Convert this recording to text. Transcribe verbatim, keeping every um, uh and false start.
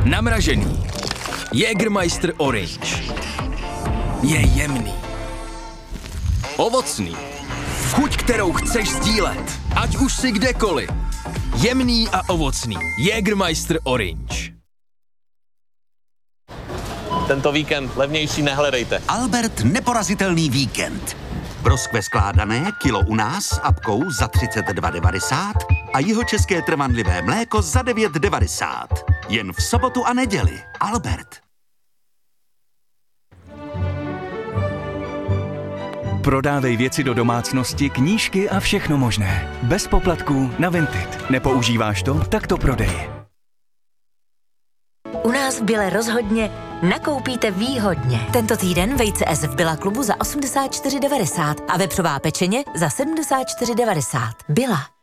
Namražený. Jägermeister Orange. Je jemný. Ovocný. Chuť, kterou chceš sdílet. Ať už si kdekoliv. Jemný a ovocný. Jägermeister Orange. Tento víkend levnější nehledejte. Albert neporazitelný víkend. Broskve skládané, kilo u nás s apkou za třicet dva devadesát a jihočeské trvanlivé mléko za devět devadesát. Jen v sobotu a neděli. Albert. Prodávej věci do domácnosti, knížky a všechno možné. Bez poplatků na Vinted. Nepoužíváš to? Tak to prodej. U nás v Bile rozhodně nakoupíte výhodně. Tento týden vejce S v Billa klubu za osmdesát čtyři devadesát a vepřová pečeně za sedmdesát čtyři devadesát. Billa.